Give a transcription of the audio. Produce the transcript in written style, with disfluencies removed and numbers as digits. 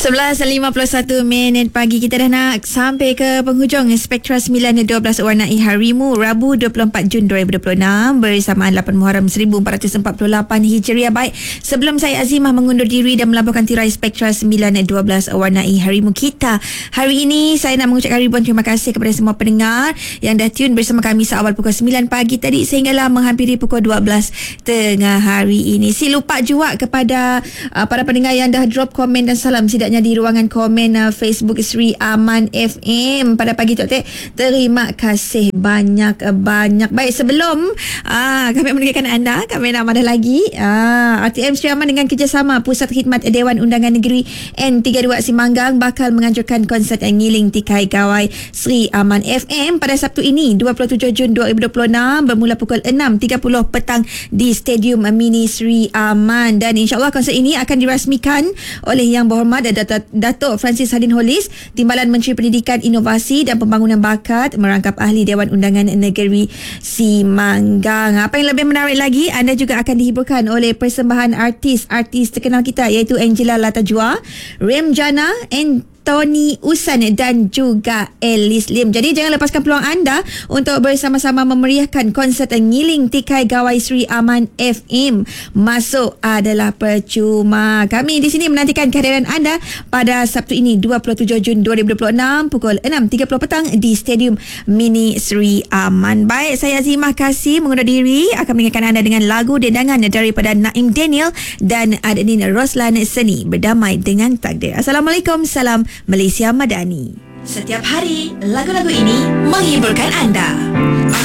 11.51 pagi, kita dah nak sampai ke penghujung Spektra 9.12 warnai harimu Rabu 24 Jun 2026 bersamaan 8 Muharram 1448 Hijriah. Baik, sebelum saya Azimah mengundur diri dan melaporkan tirai Spektra 9.12 warnai harimu kita hari ini, saya nak mengucapkan ribuan terima kasih kepada semua pendengar yang dah tune bersama kami seawal pukul 9 pagi tadi sehinggalah menghampiri pukul 12 tengah hari ini. Si lupa juga kepada para pendengar yang dah drop komen dan salam sidaknya di ruangan komen Facebook Sri Aman FM pada pagi tu. Terima kasih banyak-banyak. Baik, sebelum kami meninggalkan anda, kami nak madah lagi RTM Sri Aman dengan kerjasama Pusat Khidmat Dewan Undangan Negeri N32 Simanggang bakal menganjurkan konsert Ngiling Tikai Gawai Sri Aman FM pada Sabtu ini 27 Jun 2026 bermula pukul 6.30 petang di Stadium Mini Sri Aman, dan insyaAllah konsert ini akan dirasmikan oleh Yang Berhormat Datuk Francis Hadin Holis, Timbalan Menteri Pendidikan, Inovasi dan Pembangunan Bakat, merangkap ahli Dewan Undangan Negeri Simanggang. Apa yang lebih menarik lagi, anda juga akan dihiburkan oleh persembahan artis-artis terkenal kita iaitu Angela Latajua, Rem Jana, Tony Usan dan juga Elis Lim. Jadi jangan lepaskan peluang anda untuk bersama-sama memeriahkan konsert Ngiling Tikai Gawai Sri Aman FM. Masuk adalah percuma. Kami di sini menantikan kehadiran anda pada Sabtu ini 27 Jun 2026 pukul 6.30 petang di Stadium Mini Sri Aman. Baik, saya Azimah Kasih mengundur diri, akan meninggalkan anda dengan lagu dendangan daripada Naim Daniel dan Adnin Roslan Seni, Berdamai Dengan Takdir. Assalamualaikum, salam Malaysia Madani. Setiap hari lagu-lagu ini menghiburkan anda.